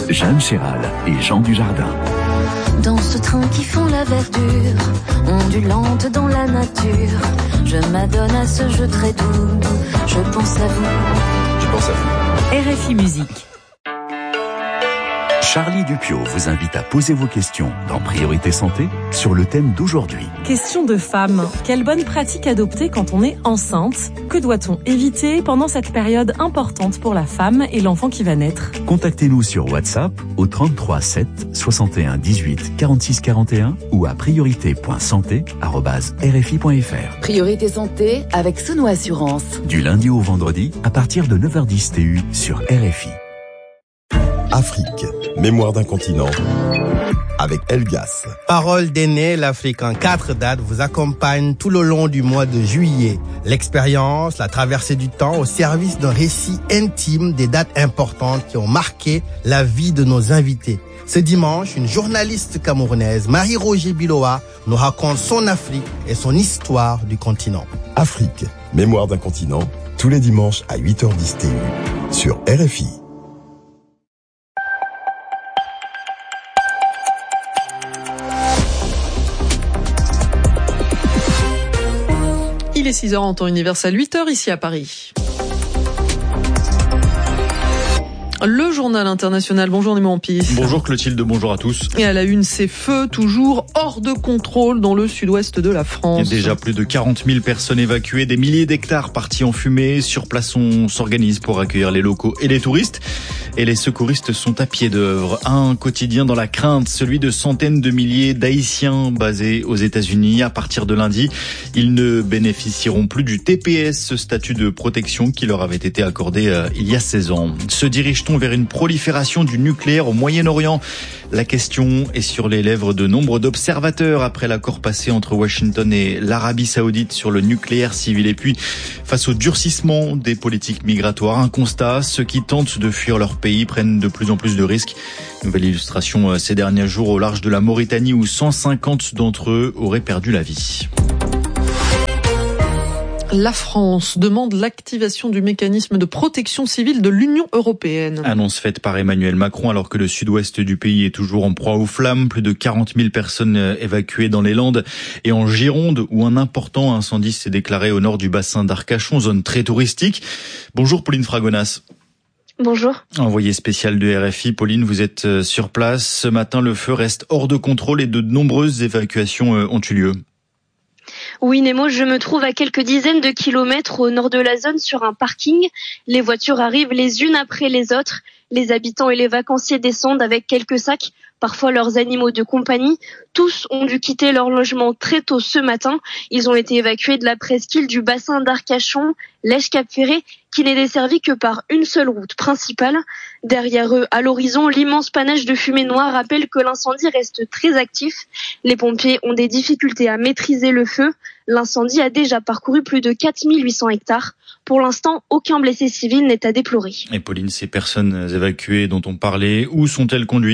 Jeanne Chéral et Jean Dujardin. Dans ce train qui fend la verdure, ondulante dans la nature, je m'adonne à ce jeu très doux, je pense à vous. Je pense à vous. RFI Musique. Charlie Dupiot vous invite à poser vos questions dans Priorité Santé sur le thème d'aujourd'hui. Question de femme. Quelle bonne pratique adopter quand on est enceinte ? Que doit-on éviter pendant cette période importante pour la femme et l'enfant qui va naître ? Contactez-nous sur WhatsApp au 33 7 61 18 46 41 ou à priorité.santé@rfi.fr. Priorité Santé avec Sono Assurance. Du lundi au vendredi à partir de 9h10 TU sur RFI. Afrique, mémoire d'un continent, avec Elgas. Parole d'aîné, l'Afrique en 4 dates vous accompagne tout le long du mois de juillet. L'expérience, la traversée du temps au service d'un récit intime des dates importantes qui ont marqué la vie de nos invités. Ce dimanche, une journaliste camerounaise, Marie-Roger Biloa, nous raconte son Afrique et son histoire du continent. Afrique, mémoire d'un continent, tous les dimanches à 8h10 TU sur RFI. Il est 6h en temps universel, 8h ici à Paris. Le journal international. Bonjour Némo Ampis. Bonjour Clotilde, bonjour à tous. Et à la une, ces feux toujours hors de contrôle dans le sud-ouest de la France. Il y a déjà plus de 40 000 personnes évacuées, des milliers d'hectares partis en fumée. Sur place, on s'organise pour accueillir les locaux et les touristes. Et les secouristes sont à pied d'œuvre. Un quotidien dans la crainte, celui de centaines de milliers d'Haïtiens basés aux États-Unis. À partir de lundi, ils ne bénéficieront plus du TPS, ce statut de protection qui leur avait été accordé il y a 16 ans. Se dirige-t-on vers une prolifération du nucléaire au Moyen-Orient? La question est sur les lèvres de nombre d'observateurs après l'accord passé entre Washington et l'Arabie Saoudite sur le nucléaire civil. Et puis, face au durcissement des politiques migratoires, un constat, ceux qui tentent de fuir leur pays prennent de plus en plus de risques. Nouvelle illustration ces derniers jours au large de la Mauritanie où 150 d'entre eux auraient perdu la vie. La France demande l'activation du mécanisme de protection civile de l'Union européenne. Annonce faite par Emmanuel Macron alors que le sud-ouest du pays est toujours en proie aux flammes. Plus de 40 000 personnes évacuées dans les Landes et en Gironde où un important incendie s'est déclaré au nord du bassin d'Arcachon, zone très touristique. Bonjour Pauline Fragonas. Bonjour. Envoyée spéciale de RFI, Pauline, vous êtes sur place. Ce matin, le feu reste hors de contrôle et de nombreuses évacuations ont eu lieu. Oui, Nemo, je me trouve à quelques dizaines de kilomètres au nord de la zone sur un parking. Les voitures arrivent les unes après les autres. Les habitants et les vacanciers descendent avec quelques sacs, parfois leurs animaux de compagnie. Tous ont dû quitter leur logement très tôt ce matin. Ils ont été évacués de la presqu'île du bassin d'Arcachon, Lèche-Cap-Ferré, qui n'est desservie que par une seule route principale. Derrière eux, à l'horizon, l'immense panache de fumée noire rappelle que l'incendie reste très actif. Les pompiers ont des difficultés à maîtriser le feu. L'incendie a déjà parcouru plus de 4800 hectares. Pour l'instant, aucun blessé civil n'est à déplorer. Et Pauline, ces personnes évacuées dont on parlait, où sont-elles conduites ?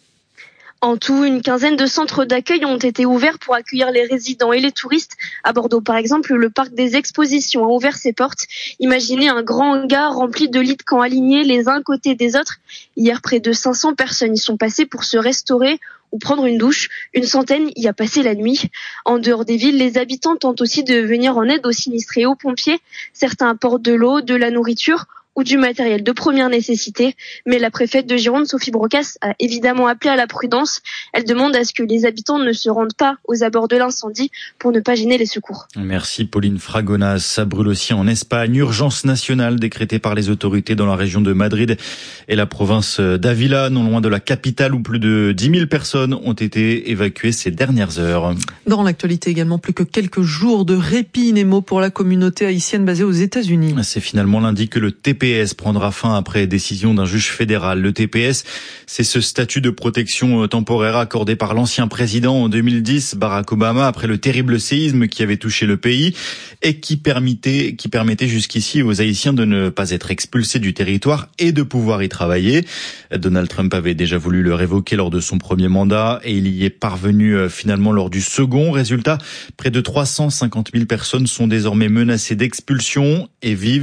En tout, une quinzaine de centres d'accueil ont été ouverts pour accueillir les résidents et les touristes. À Bordeaux, par exemple, le parc des expositions a ouvert ses portes. Imaginez un grand hangar rempli de lits de camp alignés les uns à côté des autres. Hier, près de 500 personnes y sont passées pour se restaurer ou prendre une douche. Une centaine y a passé la nuit. En dehors des villes, les habitants tentent aussi de venir en aide aux sinistrés et aux pompiers. Certains apportent de l'eau, de la nourriture ou du matériel de première nécessité. Mais la préfète de Gironde, Sophie Brocas, a évidemment appelé à la prudence. Elle demande à ce que les habitants ne se rendent pas aux abords de l'incendie pour ne pas gêner les secours. Merci Pauline Fragonas. Ça brûle aussi en Espagne. Urgence nationale décrétée par les autorités dans la région de Madrid et la province d'Ávila, non loin de la capitale où plus de 10 000 personnes ont été évacuées ces dernières heures. Dans l'actualité également, plus que quelques jours de répit, Nemo, pour la communauté haïtienne basée aux États-Unis. C'est finalement lundi que le TPS prendra fin après décision d'un juge fédéral. Le TPS, c'est ce statut de protection temporaire accordé par l'ancien président en 2010, Barack Obama, après le terrible séisme qui avait touché le pays et qui permettait jusqu'ici aux Haïtiens de ne pas être expulsés du territoire et de pouvoir y travailler. Donald Trump avait déjà voulu le révoquer lors de son premier mandat et il y est parvenu finalement lors du second. Résultat, près de 350 000 personnes sont désormais menacées d'expulsion et vivent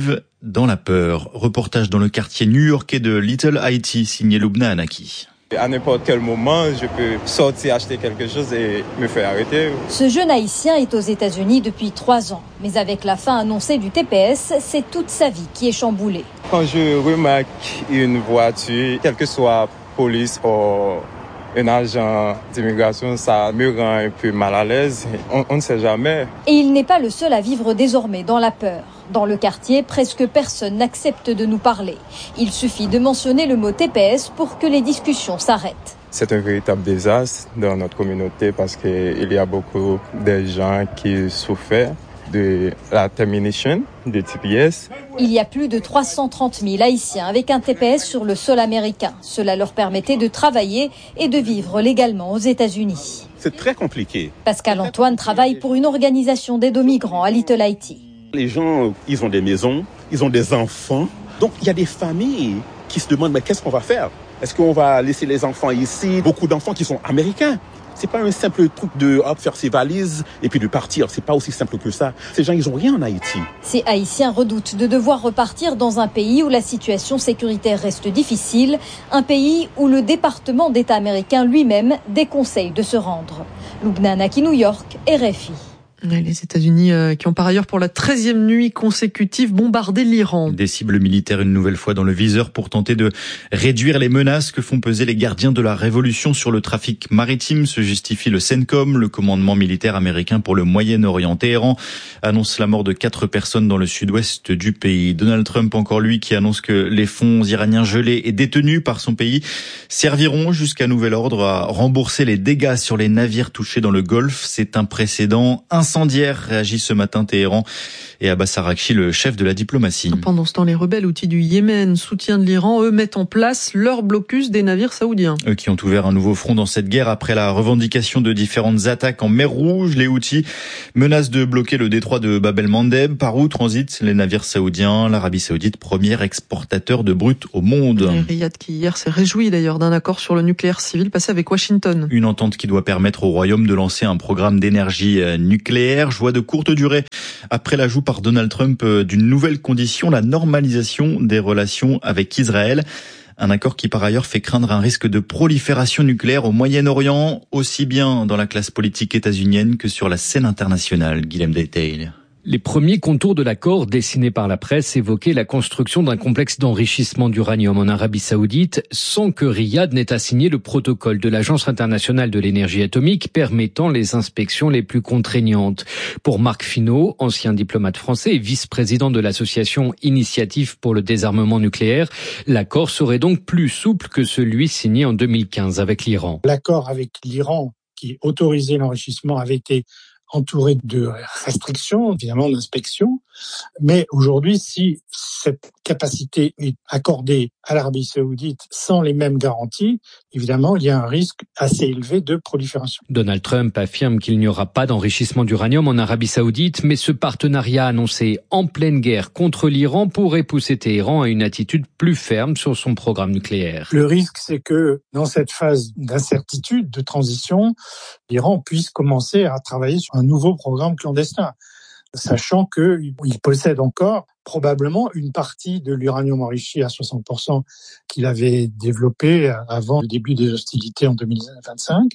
dans la peur. Reportage dans le quartier new-yorkais de Little Haiti, signé Lubna Anaki. À n'importe quel moment, je peux sortir acheter quelque chose et me faire arrêter. Ce jeune Haïtien est aux États-Unis depuis 3 ans. Mais avec la fin annoncée du TPS, c'est toute sa vie qui est chamboulée. Quand je remarque une voiture, quelle que soit police ou un agent d'immigration, ça me rend un peu mal à l'aise. On ne sait jamais. Et il n'est pas le seul à vivre désormais dans la peur. Dans le quartier, presque personne n'accepte de nous parler. Il suffit de mentionner le mot TPS pour que les discussions s'arrêtent. C'est un véritable désastre dans notre communauté parce qu'il y a beaucoup de gens qui souffrent de la termination de TPS. Il y a plus de 330 000 Haïtiens avec un TPS sur le sol américain. Cela leur permettait de travailler et de vivre légalement aux États-Unis. C'est très compliqué. Pascal Antoine travaille pour une organisation d'aide aux migrants à Little Haiti. Les gens, ils ont des maisons, ils ont des enfants. Donc, il y a des familles qui se demandent, mais qu'est-ce qu'on va faire? Est-ce qu'on va laisser les enfants ici? Beaucoup d'enfants qui sont américains. C'est pas un simple truc de faire ses valises et puis de partir. C'est pas aussi simple que ça. Ces gens, ils ont rien en Haïti. Ces Haïtiens redoutent de devoir repartir dans un pays où la situation sécuritaire reste difficile, un pays où le département d'État américain lui-même déconseille de se rendre. Lubna Anaki, New York, RFI. Les États-Unis qui ont par ailleurs pour la 13e nuit consécutive bombardé l'Iran. Des cibles militaires une nouvelle fois dans le viseur pour tenter de réduire les menaces que font peser les gardiens de la révolution sur le trafic maritime, se justifie le CENTCOM, le commandement militaire américain pour le Moyen-Orient. Téhéran annonce la mort de 4 personnes dans le sud-ouest du pays. Donald Trump, encore lui, qui annonce que les fonds iraniens gelés et détenus par son pays serviront jusqu'à nouvel ordre à rembourser les dégâts sur les navires touchés dans le Golfe. C'est un précédent incendiaire, réagit ce matin Téhéran, et Abbas Araghchi, le chef de la diplomatie. Pendant ce temps, les rebelles houthis du Yémen, soutien de l'Iran, eux mettent en place leur blocus des navires saoudiens. Eux qui ont ouvert un nouveau front dans cette guerre après la revendication de différentes attaques en mer Rouge. Les Houthis menacent de bloquer le détroit de Bab el-Mandeb, par où transitent les navires saoudiens. L'Arabie saoudite, premier exportateur de brut au monde. Et Riyad qui hier s'est réjoui d'ailleurs d'un accord sur le nucléaire civil passé avec Washington. Une entente qui doit permettre au Royaume de lancer un programme d'énergie nucléaire. Joie de courte durée après l'ajout par Donald Trump d'une nouvelle condition, la normalisation des relations avec Israël. Un accord qui par ailleurs fait craindre un risque de prolifération nucléaire au Moyen-Orient, aussi bien dans la classe politique états-unienne que sur la scène internationale. Guillaume Detail. Les premiers contours de l'accord dessinés par la presse évoquaient la construction d'un complexe d'enrichissement d'uranium en Arabie Saoudite sans que Riyad n'ait assigné le protocole de l'Agence internationale de l'énergie atomique permettant les inspections les plus contraignantes. Pour Marc Finot, ancien diplomate français et vice-président de l'association Initiative pour le désarmement nucléaire, l'accord serait donc plus souple que celui signé en 2015 avec l'Iran. L'accord avec l'Iran qui autorisait l'enrichissement avait été entouré de restrictions, évidemment d'inspection. Mais aujourd'hui, si cette capacité est accordée à l'Arabie saoudite sans les mêmes garanties, évidemment, il y a un risque assez élevé de prolifération. Donald Trump affirme qu'il n'y aura pas d'enrichissement d'uranium en Arabie saoudite, mais ce partenariat annoncé en pleine guerre contre l'Iran pourrait pousser Téhéran à une attitude plus ferme sur son programme nucléaire. Le risque, c'est que dans cette phase d'incertitude, de transition, l'Iran puisse commencer à travailler sur un nouveau programme clandestin, sachant qu'il possède encore probablement une partie de l'uranium enrichi à 60% qu'il avait développé avant le début des hostilités en 2025,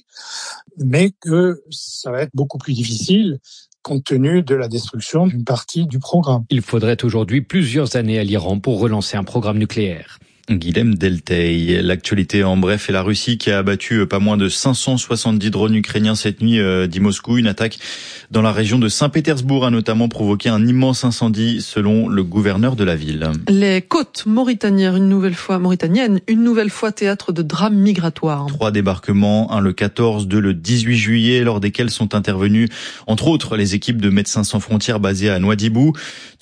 mais que ça va être beaucoup plus difficile compte tenu de la destruction d'une partie du programme. Il faudrait aujourd'hui plusieurs années à l'Iran pour relancer un programme nucléaire. Guilhem Delteil. L'actualité en bref, et la Russie qui a abattu pas moins de 570 drones ukrainiens cette nuit, dit Moscou. Une attaque dans la région de Saint-Pétersbourg a notamment provoqué un immense incendie selon le gouverneur de la ville. Les côtes mauritaniennes, une nouvelle fois théâtre de drames migratoires. 3 débarquements, un le 14, 2 le 18 juillet, lors desquels sont intervenus, entre autres, les équipes de Médecins sans frontières basées à Nouadhibou.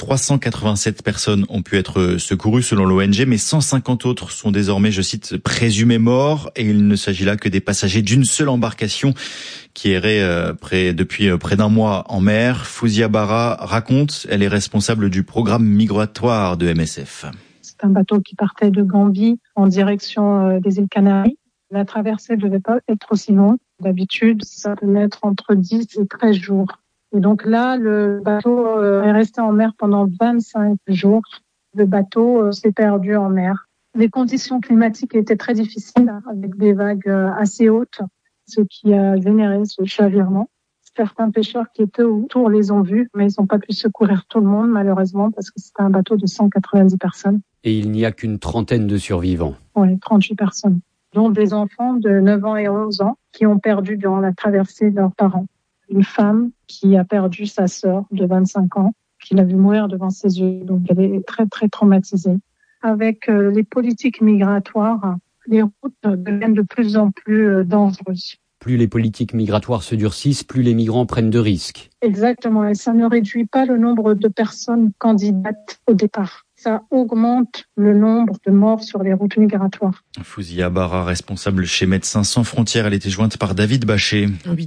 387 personnes ont pu être secourues selon l'ONG, mais 150 autres sont désormais, je cite, présumés morts, et il ne s'agit là que des passagers d'une seule embarcation qui errait depuis près d'un mois en mer. Fouzia Bara raconte, elle est responsable du programme migratoire de MSF. C'est un bateau qui partait de Gambie en direction des îles Canaries. La traversée ne devait pas être aussi longue. D'habitude, ça peut mettre entre 10 et 13 jours. Et donc là, le bateau est resté en mer pendant 25 jours. Le bateau s'est perdu en mer. Les conditions climatiques étaient très difficiles, avec des vagues assez hautes, ce qui a généré ce chavirement. Certains pêcheurs qui étaient autour les ont vus, mais ils n'ont pas pu secourir tout le monde, malheureusement, parce que c'était un bateau de 190 personnes. Et il n'y a qu'une trentaine de survivants. Oui, 38 personnes, dont des enfants de 9 ans et 11 ans qui ont perdu durant la traversée leurs parents. Une femme qui a perdu sa sœur de 25 ans, qui l'a vu mourir devant ses yeux, donc elle est très, très traumatisée. Avec les politiques migratoires, les routes deviennent de plus en plus dangereuses. Plus les politiques migratoires se durcissent, plus les migrants prennent de risques. Exactement, et ça ne réduit pas le nombre de personnes candidates au départ. Ça augmente le nombre de morts sur les routes migratoires. Fouzia Barra, responsable chez Médecins Sans Frontières, elle était jointe par David Bachet.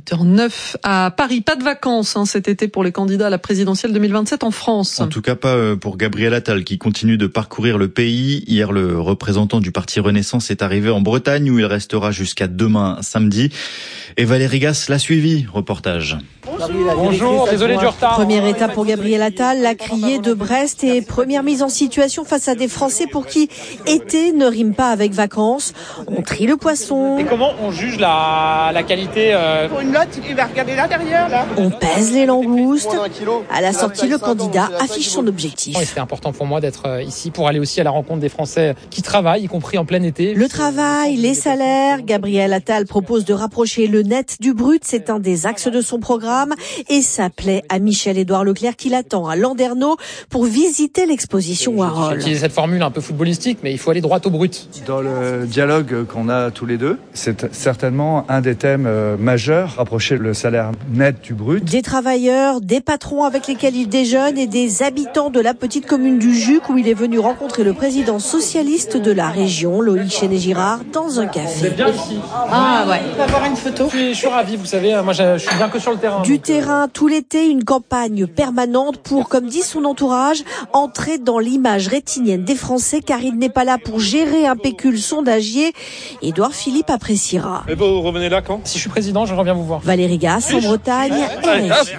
8h09 à Paris. Pas de vacances cet été pour les candidats à la présidentielle 2027 en France. En tout cas pas pour Gabriel Attal qui continue de parcourir le pays. Hier, le représentant du parti Renaissance est arrivé en Bretagne où il restera jusqu'à demain samedi. Et Valérie Gasse l'a suivi. Reportage. Bonjour, désolé du retard. Première étape pour Gabriel Attal, la criée de Brest et première mise en situation face à des Français pour qui été ne rime pas avec vacances. On trie le poisson. Et comment on juge la qualité Pour une note, il va regarder là derrière, là. On pèse les langoustes. À la sortie, le candidat affiche son objectif. C'était important pour moi d'être ici pour aller aussi à la rencontre des Français qui travaillent, y compris en plein été. Le travail, les salaires. Gabriel Attal propose de rapprocher le net du brut. C'est un des axes de son programme. Et ça plaît à Michel-Édouard Leclerc qui l'attend à Landerneau pour visiter l'exposition Warhol. J'ai utilisé cette formule un peu footballistique, mais il faut aller droit au brut. Dans le dialogue qu'on a tous les deux, c'est certainement un des thèmes majeurs, rapprocher le salaire net du brut. Des travailleurs, des patrons avec lesquels il déjeune et des habitants de la petite commune du Juc où il est venu rencontrer le président socialiste de la région, Loïc Chenet-Girard, dans un café. Vous êtes bien ici. Ah ouais. On peut avoir une photo. Je suis ravi, vous savez, moi je suis bien que sur le terrain. Du terrain tout l'été, une campagne permanente pour, comme dit son entourage, entrer dans l'image rétinienne des Français car il n'est pas là pour gérer un pécule sondagier. Édouard Philippe appréciera. Et vous revenez là quand ? Si je suis président, je reviens vous voir. Valérie Gasse, en Bretagne, RFI.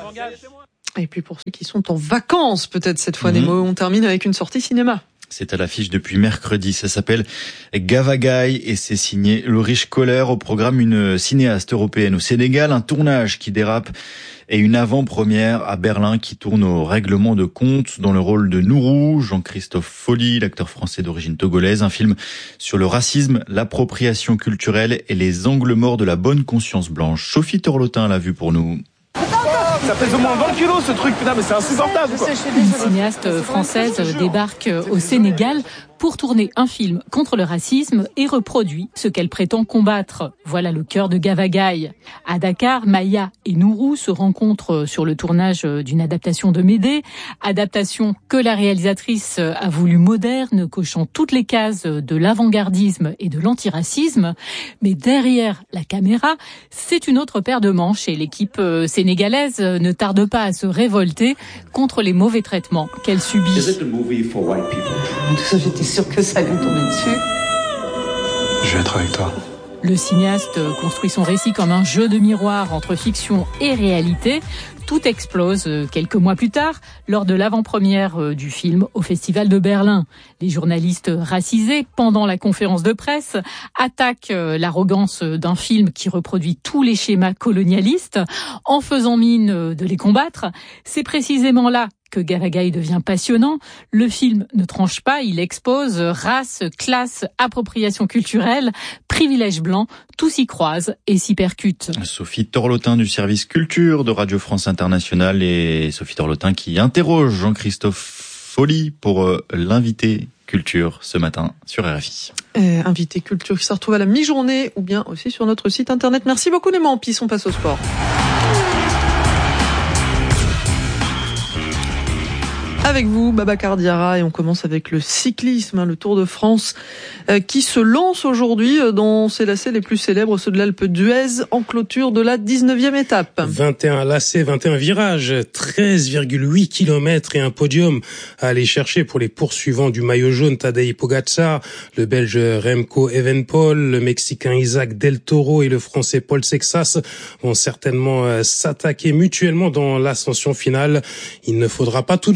Et puis pour ceux qui sont en vacances, peut-être cette fois, Nemo, on termine avec une sortie cinéma. C'est à l'affiche depuis mercredi. Ça s'appelle Gavagai et c'est signé Ulrich Kohler. Au programme, une cinéaste européenne au Sénégal, un tournage qui dérape et une avant-première à Berlin qui tourne au règlement de compte dans le rôle de Nourou, Jean-Christophe Folly, l'acteur français d'origine togolaise. Un film sur le racisme, l'appropriation culturelle et les angles morts de la bonne conscience blanche. Sophie Torlotin l'a vu pour nous. Ça pèse au moins 20 kilos ce truc, putain, mais c'est insupportable quoi. Une cinéaste française débarque au Sénégal pour tourner un film contre le racisme et reproduit ce qu'elle prétend combattre. Voilà le cœur de Gavagai. À Dakar, Maya et Nourou se rencontrent sur le tournage d'une adaptation de Médée, adaptation que la réalisatrice a voulu moderne, cochant toutes les cases de l'avant-gardisme et de l'antiracisme. Mais derrière la caméra, c'est une autre paire de manches et l'équipe sénégalaise ne tarde pas à se révolter contre les mauvais traitements qu'elle subit. J'étais sûre que ça allait me tomber dessus. Je vais être avec toi. Le cinéaste construit son récit comme un jeu de miroir entre fiction et réalité. Tout explose quelques mois plus tard, lors de l'avant-première du film au Festival de Berlin. Les journalistes racisés, pendant la conférence de presse, attaquent l'arrogance d'un film qui reproduit tous les schémas colonialistes en faisant mine de les combattre. C'est précisément là que Gavagai devient passionnant. Le film ne tranche pas, il expose race, classe, appropriation culturelle, privilège blanc, tout s'y croise et s'y percute. Sophie Torlotin du service culture de Radio France Internationale et Sophie Torlotin qui interroge Jean-Christophe Folly pour l'invité culture ce matin sur RFI. Invité culture qui se retrouve à la mi-journée ou bien aussi sur notre site internet. Merci beaucoup Néma Ampis, on passe au sport. Avec vous, Babacar Diarra, et on commence avec le cyclisme, le Tour de France, qui se lance aujourd'hui dans ses lacets les plus célèbres, ceux de l'Alpe d'Huez, en clôture de la 19e étape. 21 lacets, 21 virages, 13,8 km et un podium à aller chercher pour les poursuivants du maillot jaune, Tadej Pogačar, le Belge Remco Evenepoel, le Mexicain Isaac Del Toro et le Français Paul Sexas vont certainement s'attaquer mutuellement dans l'ascension finale. Il ne faudra pas tout donner,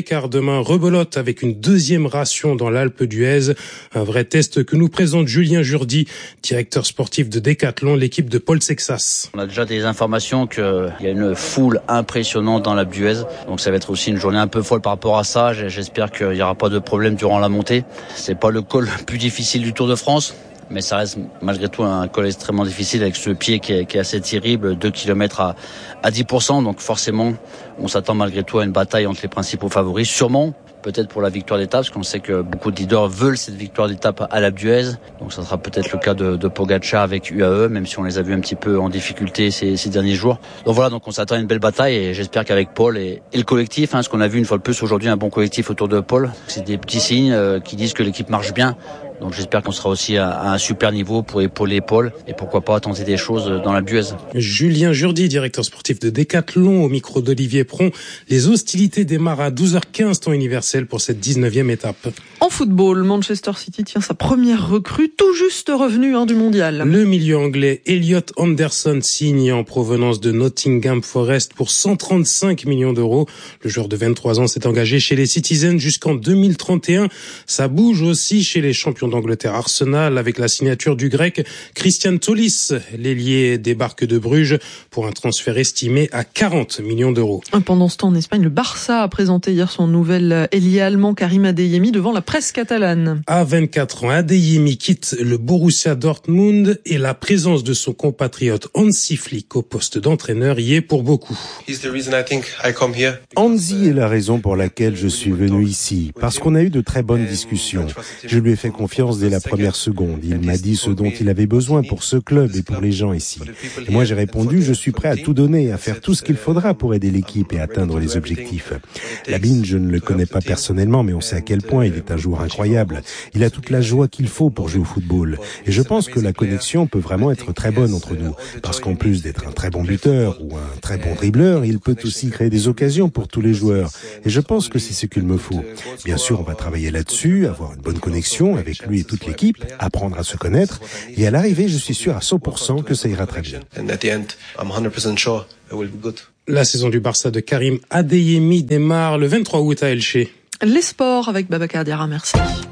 car demain, rebelote avec une deuxième ration dans l'Alpe d'Huez. Un vrai test que nous présente Julien Jourdi, directeur sportif de Décathlon, l'équipe de Paul Sexas. On a déjà des informations qu'il y a une foule impressionnante dans l'Alpe d'Huez. Donc ça va être aussi une journée un peu folle par rapport à ça. J'espère qu'il n'y aura pas de problème durant la montée. C'est pas le col le plus difficile du Tour de France, mais ça reste malgré tout un col extrêmement difficile avec ce pied qui est assez terrible, 2 km à 10%. Donc forcément, on s'attend malgré tout à une bataille entre les principaux favoris. Sûrement, peut-être pour la victoire d'étape, parce qu'on sait que beaucoup de leaders veulent cette victoire d'étape à l'Alpe d'Huez. Donc ça sera peut-être le cas de Pogačar avec UAE, même si on les a vus un petit peu en difficulté ces derniers jours. Donc voilà, donc on s'attend à une belle bataille et j'espère qu'avec Paul et le collectif, ce qu'on a vu une fois de plus aujourd'hui, un bon collectif autour de Paul, c'est des petits signes qui disent que l'équipe marche bien. Donc j'espère qu'on sera aussi à un super niveau pour épauler Paul et pourquoi pas tenter des choses dans la Buèze. Julien Jourdi, directeur sportif de Décathlon, au micro d'Olivier Pron. Les hostilités démarrent à 12h15 temps universel pour cette 19e étape. En football, Manchester City tient sa première recrue, tout juste revenue du mondial. Le milieu anglais Elliot Anderson signe en provenance de Nottingham Forest pour 135 millions d'euros. Le joueur de 23 ans s'est engagé chez les Citizens jusqu'en 2031. Ça bouge aussi chez les champions d'Angleterre Arsenal avec la signature du grec Christian Tolisso. L'ailier débarque de Bruges pour un transfert estimé à 40 millions d'euros. Pendant ce temps en Espagne, le Barça a présenté hier son nouvel ailier allemand Karim Adeyemi devant la presse catalane. À 24 ans, Adeyemi quitte le Borussia Dortmund et la présence de son compatriote Hansi Flick au poste d'entraîneur y est pour beaucoup. Hansi est la raison pour laquelle je suis venu ici, parce qu'on a eu de très bonnes discussions. Je lui ai fait confiance dès la première seconde. Il m'a dit ce dont il avait besoin pour ce club et pour les gens ici. Et moi j'ai répondu, je suis prêt à tout donner, à faire tout ce qu'il faudra pour aider l'équipe et atteindre les objectifs. Labine, je ne le connais pas personnellement, mais on sait à quel point il est un joueur incroyable. Il a toute la joie qu'il faut pour jouer au football. Et je pense que la connexion peut vraiment être très bonne entre nous. Parce qu'en plus d'être un très bon buteur ou un très bon dribbleur, il peut aussi créer des occasions pour tous les joueurs. Et je pense que c'est ce qu'il me faut. Bien sûr, on va travailler là-dessus, avoir une bonne connexion avec lui et toute l'équipe, apprendre à se connaître. Et à l'arrivée, je suis sûr à 100% que ça ira très bien. La saison du Barça de Karim Adeyemi démarre le 23 août à Elche. Les sports avec Babacar Diarra, merci.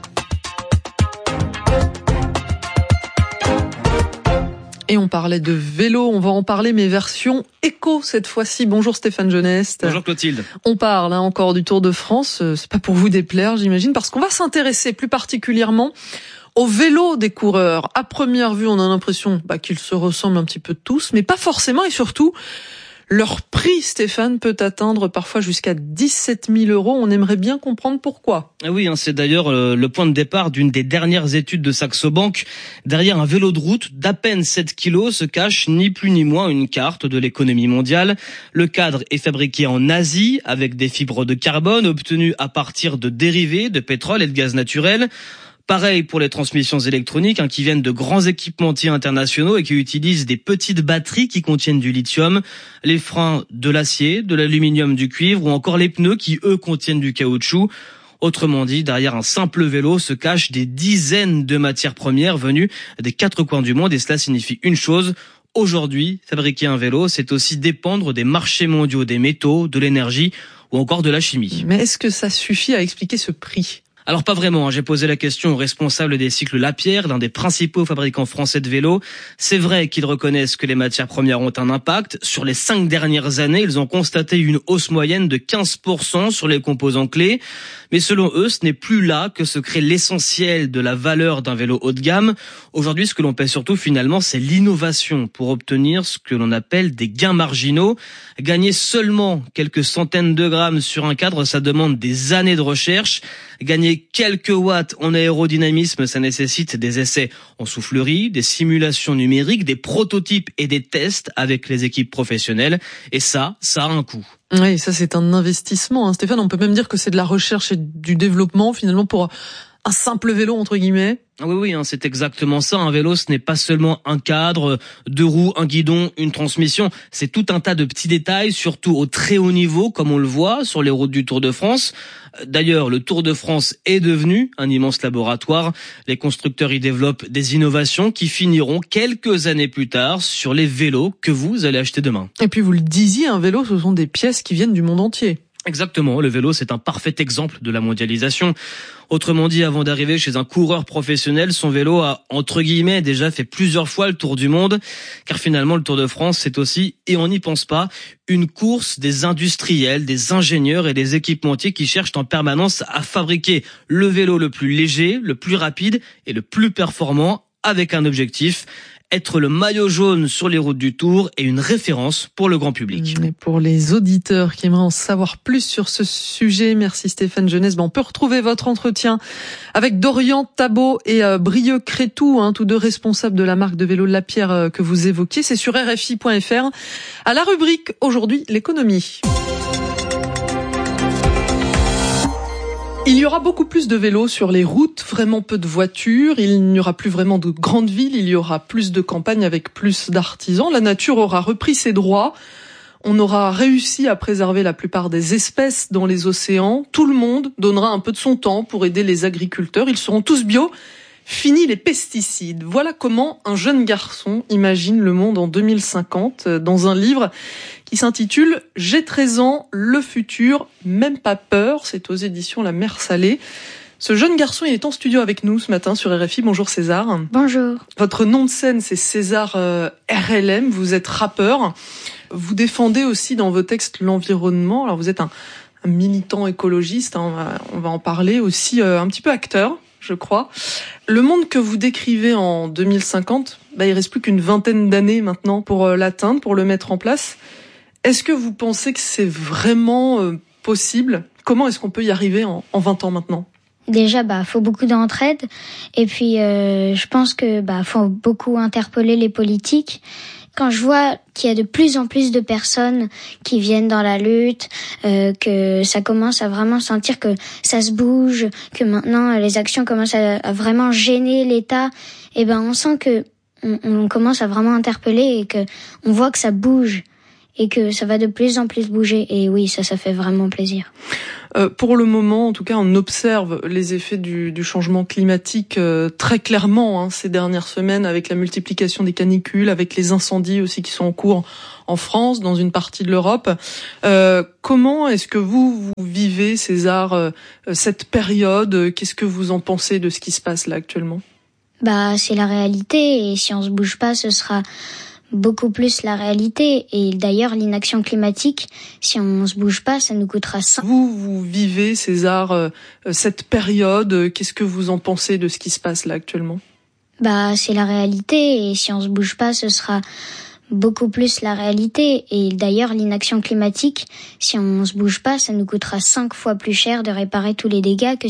Et on parlait de vélo, on va en parler, mais version éco cette fois-ci. Bonjour Stéphane Genest. Bonjour Clotilde. On parle encore du Tour de France, c'est pas pour vous déplaire j'imagine, parce qu'on va s'intéresser plus particulièrement au vélo des coureurs. À première vue, on a l'impression qu'ils se ressemblent un petit peu tous, mais pas forcément, et surtout, leur prix, Stéphane, peut atteindre parfois jusqu'à 17 000 €. On aimerait bien comprendre pourquoi. Oui, c'est d'ailleurs le point de départ d'une des dernières études de Saxo Bank. Derrière un vélo de route d'à peine 7 kilos se cache ni plus ni moins une carte de l'économie mondiale. Le cadre est fabriqué en Asie avec des fibres de carbone obtenues à partir de dérivés de pétrole et de gaz naturel. Pareil pour les transmissions électroniques qui viennent de grands équipementiers internationaux et qui utilisent des petites batteries qui contiennent du lithium, les freins de l'acier, de l'aluminium, du cuivre ou encore les pneus qui eux contiennent du caoutchouc. Autrement dit, derrière un simple vélo se cachent des dizaines de matières premières venues des quatre coins du monde et cela signifie une chose. Aujourd'hui, fabriquer un vélo, c'est aussi dépendre des marchés mondiaux des métaux, de l'énergie ou encore de la chimie. Mais est-ce que ça suffit à expliquer ce prix ? Alors pas vraiment, j'ai posé la question au responsable des cycles Lapierre, l'un des principaux fabricants français de vélos. C'est vrai qu'ils reconnaissent que les matières premières ont un impact. Sur les 5 dernières années, ils ont constaté une hausse moyenne de 15% sur les composants clés. Mais selon eux, ce n'est plus là que se crée l'essentiel de la valeur d'un vélo haut de gamme. Aujourd'hui, ce que l'on paie surtout finalement, c'est l'innovation pour obtenir ce que l'on appelle des gains marginaux. Gagner seulement quelques centaines de grammes sur un cadre, ça demande des années de recherche. Gagner quelques watts en aérodynamisme, ça nécessite des essais en soufflerie, des simulations numériques, des prototypes et des tests avec les équipes professionnelles. Et ça a un coût. Oui, ça c'est un investissement, Stéphane. On peut même dire que c'est de la recherche et du développement finalement pour un simple vélo entre guillemets. Oui, c'est exactement ça. Un vélo, ce n'est pas seulement un cadre, 2 roues, un guidon, une transmission. C'est tout un tas de petits détails, surtout au très haut niveau, comme on le voit sur les routes du Tour de France. D'ailleurs, le Tour de France est devenu un immense laboratoire. Les constructeurs y développent des innovations qui finiront quelques années plus tard sur les vélos que vous allez acheter demain. Et puis vous le disiez, un vélo, ce sont des pièces qui viennent du monde entier. Exactement, le vélo c'est un parfait exemple de la mondialisation. Autrement dit, avant d'arriver chez un coureur professionnel, son vélo a, entre guillemets, déjà fait plusieurs fois le tour du monde. Car finalement, le Tour de France, c'est aussi, et on n'y pense pas, une course des industriels, des ingénieurs et des équipementiers qui cherchent en permanence à fabriquer le vélo le plus léger, le plus rapide et le plus performant, avec un objectif: être le maillot jaune sur les routes du Tour et une référence pour le grand public. Et pour les auditeurs qui aimeraient en savoir plus sur ce sujet, merci Stéphane Jeunesse. On peut retrouver votre entretien avec Dorian Tabot et Brieux Crétou, tous deux responsables de la marque de vélo Lapierre que vous évoquiez. C'est sur RFI.fr. À la rubrique aujourd'hui, l'économie. Il y aura beaucoup plus de vélos sur les routes, vraiment peu de voitures, il n'y aura plus vraiment de grandes villes, il y aura plus de campagnes avec plus d'artisans. La nature aura repris ses droits, on aura réussi à préserver la plupart des espèces dans les océans, tout le monde donnera un peu de son temps pour aider les agriculteurs, ils seront tous bio. Fini les pesticides. Voilà comment un jeune garçon imagine le monde en 2050 dans un livre qui s'intitule « J'ai 13 ans, le futur, même pas peur ». C'est aux éditions La Mer Salée. Ce jeune garçon, il est en studio avec nous ce matin sur RFI. Bonjour César. Bonjour. Votre nom de scène, c'est César RLM. Vous êtes rappeur. Vous défendez aussi dans vos textes l'environnement. Alors vous êtes un militant écologiste, on va en parler aussi, un petit peu acteur, je crois. Le monde que vous décrivez en 2050, il reste plus qu'une vingtaine d'années maintenant pour l'atteindre, pour le mettre en place. Est-ce que vous pensez que c'est vraiment possible ? Comment est-ce qu'on peut y arriver en 20 ans maintenant ? Déjà, faut beaucoup d'entraide. Et puis, je pense que faut beaucoup interpeller les politiques. Quand je vois qu'il y a de plus en plus de personnes qui viennent dans la lutte, que ça commence à vraiment sentir que ça se bouge, que maintenant les actions commencent à vraiment gêner l'État, on sent que on commence à vraiment interpeller et que on voit que ça bouge et que ça va de plus en plus bouger. Et oui, ça fait vraiment plaisir. Pour le moment, en tout cas, on observe les effets du changement climatique très clairement ces dernières semaines, avec la multiplication des canicules, avec les incendies aussi qui sont en cours en France, dans une partie de l'Europe. Comment est-ce que vous vivez, César, cette période ? Qu'est-ce que vous en pensez de ce qui se passe là actuellement ? C'est la réalité, et si on se bouge pas, ce sera beaucoup plus la réalité. Et d'ailleurs, l'inaction climatique, si on se bouge pas, ça nous coûtera 5. Vous vivez, César, cette période. Qu'est-ce que vous en pensez de ce qui se passe là actuellement ? C'est la réalité, et si on se bouge pas, ce sera beaucoup plus la réalité. Et d'ailleurs, l'inaction climatique, si on se bouge pas, ça nous coûtera 5 fois plus cher de réparer tous les dégâts que